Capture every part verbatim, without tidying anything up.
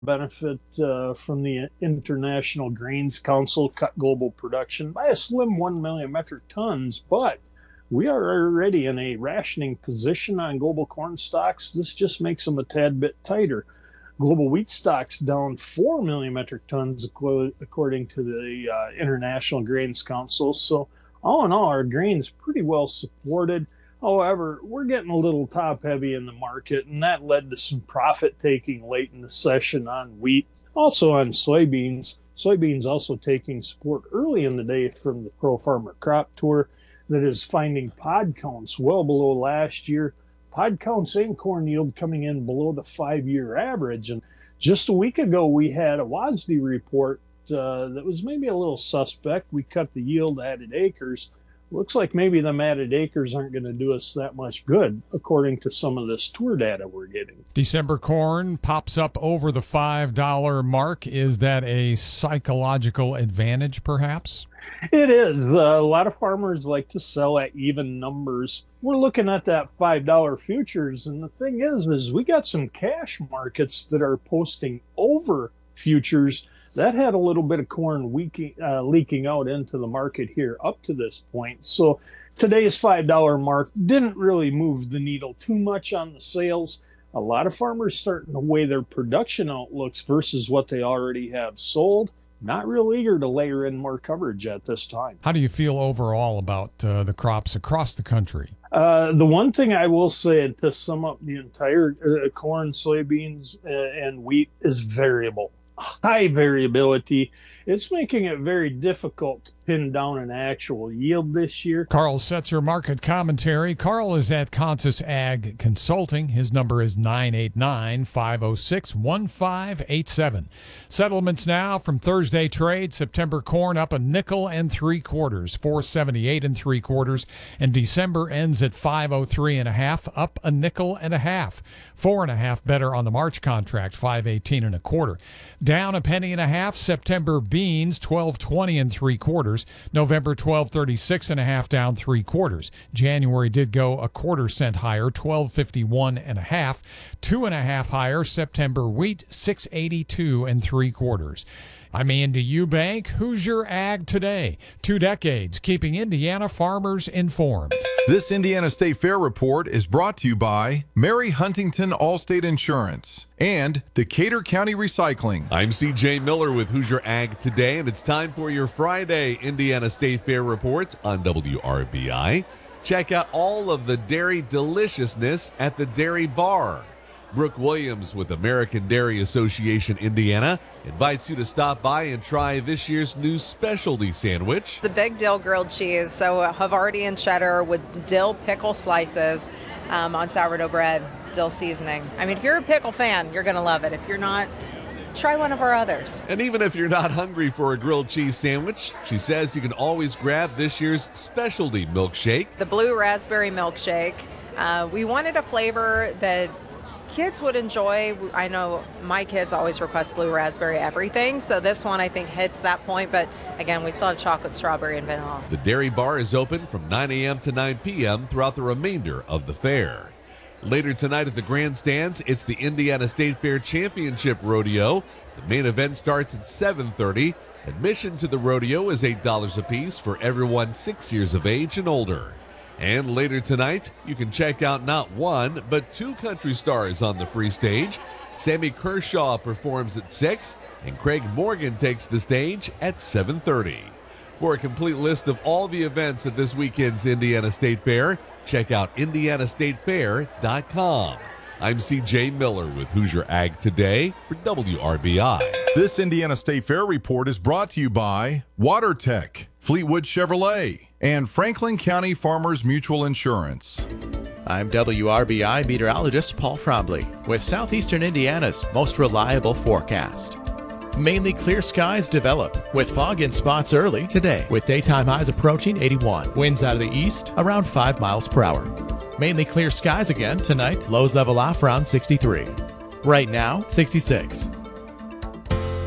benefit uh, from the International Grains Council cut global production by a slim one million metric tons, but we are already in a rationing position on global corn stocks. This just makes them a tad bit tighter. Global wheat stocks down four million metric tons, according to the uh, International Grains Council. So all in all, our grain's pretty well supported. However, we're getting a little top heavy in the market, and that led to some profit taking late in the session on wheat, also on soybeans. Soybeans also taking support early in the day from the Pro Farmer Crop Tour that is finding pod counts well below last year. Pod counts and corn yield coming in below the five-year average. And just a week ago, we had a W A S D report uh, that was maybe a little suspect. We cut the yield added acres. Looks like maybe them added acres aren't going to do us that much good, according to some of this tour data we're getting. December corn pops up over the five dollar mark. Is that a psychological advantage, perhaps? It is. Uh, a lot of farmers like to sell at even numbers. We're looking at that five dollar futures, and the thing is, is we got some cash markets that are posting over futures. That had a little bit of corn leaking, uh, leaking out into the market here up to this point. So today's five dollar mark didn't really move the needle too much on the sales. A lot of farmers starting to weigh their production outlooks versus what they already have sold. Not real eager to layer in more coverage at this time. How do you feel overall about uh, the crops across the country? Uh, the one thing I will say to sum up the entire uh, corn, soybeans, uh, and wheat is variable. High variability. It's making it very difficult to pin down an actual yield this year. Carl Setzer, market commentary. Carl is at Consus Ag Consulting. His number is nine eight nine, five oh six, one five eight seven. Settlements now from Thursday trade. September corn up a nickel and three quarters, four seventy-eight and three quarters. And December ends at five oh three and a half, up a nickel and a half. Four and a half better on the March contract, five eighteen and a quarter. Down a penny and a half. September beans, twelve twenty and three quarters. November twelve thirty-six and a half, down three quarters. January did go a quarter cent higher, twelve fifty-one and a half. Two and a half higher. September wheat, six eighty-two and three quarters. I'm Andy Eubank. Who's your ag today? Two decades keeping Indiana farmers informed. This Indiana State Fair report is brought to you by Mary Huntington Allstate Insurance and Decatur County Recycling. I'm C J Miller with Who's Your Ag Today, and it's time for your Friday Indiana State Fair report on W R B I. Check out all of the dairy deliciousness at the Dairy Bar. Brooke Williams with American Dairy Association Indiana invites you to stop by and try this year's new specialty sandwich. The Big Dill grilled cheese, so Havarti and cheddar with dill pickle slices um, on sourdough bread, dill seasoning. I mean, if you're a pickle fan, you're going to love it. If you're not, try one of our others. And even if you're not hungry for a grilled cheese sandwich, she says you can always grab this year's specialty milkshake. The blue raspberry milkshake. Uh, we wanted a flavor that kids would enjoy. I know my kids always request blue raspberry everything, so this one I think hits that point, but again, we still have chocolate, strawberry, and vanilla. The Dairy Bar is open from nine a.m. to nine p.m. throughout the remainder of the fair. Later tonight at the grandstands, it's the Indiana State Fair Championship Rodeo. The main event starts at seven thirty. Admission to the rodeo is eight dollars apiece for everyone six years of age and older. And later tonight, you can check out not one, but two country stars on the free stage. Sammy Kershaw performs at six, and Craig Morgan takes the stage at seven thirty. For a complete list of all the events at this weekend's Indiana State Fair, check out indiana state fair dot com. I'm C J Miller with Who's Your Ag Today for W R B I. This Indiana State Fair report is brought to you by WaterTech, Fleetwood Chevrolet, and Franklin County Farmers Mutual Insurance. I'm W R B I meteorologist Paul Frobley with Southeastern Indiana's most reliable forecast. Mainly clear skies develop with fog in spots early today, with daytime highs approaching eighty-one. Winds out of the east around five miles per hour. Mainly clear skies again tonight, lows level off around sixty-three. Right now, sixty-six.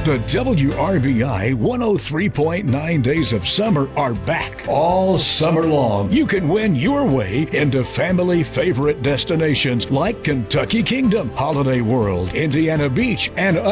The W R B I one oh three point nine Days of Summer are back all summer long. You can win your way into family favorite destinations like Kentucky Kingdom, Holiday World, Indiana Beach, and